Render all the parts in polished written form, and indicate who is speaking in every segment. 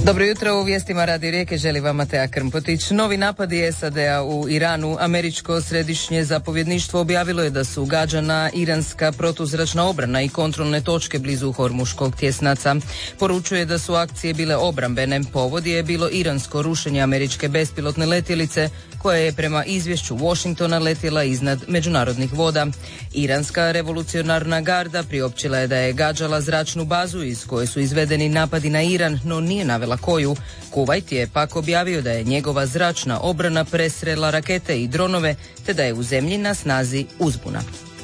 Speaker 1: Dobro jutro, u vijestima Radi Rijeke želi vam Matea Krmpotić. Novi napadi SAD-a u Iranu. Američko središnje zapovjedništvo objavilo je da su gađana iranska protuzračna obrana i kontrolne točke blizu Hormuškog tjesnaca. Poručuje da su akcije bile obrambene. Povod je bilo iransko rušenje američke bespilotne letjelice koja je prema izvješću Washingtona letjela iznad međunarodnih voda. Iranska revolucionarna garda priopćila je da je gađala zračnu bazu iz koje su izvedeni napadi na Iran, no nije navela koju. Kuvajt je pak objavio da je njegova zračna obrana presrela rakete i dronove, te da je u zemlji na snazi uzbuna.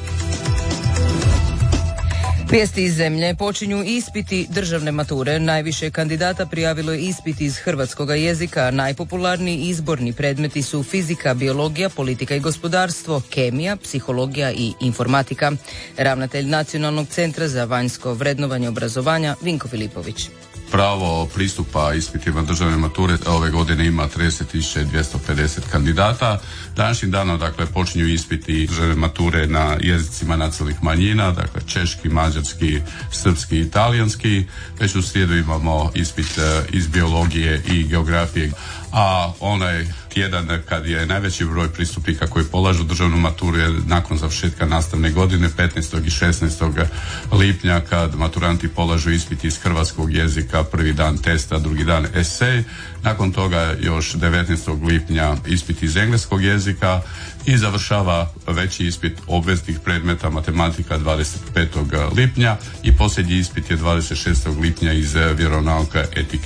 Speaker 1: Vijesti iz zemlje. Počinju ispiti državne mature. Najviše kandidata prijavilo je ispit iz hrvatskoga jezika. Najpopularniji izborni predmeti su fizika, biologija, politika i gospodarstvo, kemija, psihologija i informatika. Ravnatelj Nacionalnog centra za vanjsko vrednovanje obrazovanja Vinko Filipović.
Speaker 2: Pravo pristupa ispitima državne mature ove godine ima 30.250 kandidata. Današnjim danom počinju ispiti državne mature na jezicima nacionalnih manjina, dakle češki, mađarski, srpski i talijanski. Već u srijedu imamo ispit iz biologije i geografije, a onaj tjedan kad je najveći broj pristupnika koji polažu državnu maturu je nakon završetka nastavne godine 15. i 16. lipnja kad maturanti polažu ispit iz hrvatskog jezika, prvi dan testa, drugi dan esej. Nakon toga još 19. lipnja ispit iz engleskog jezika i završava veći ispit obveznih predmeta matematika 25. lipnja i posljednji ispit je 26. lipnja iz vjeronauka etike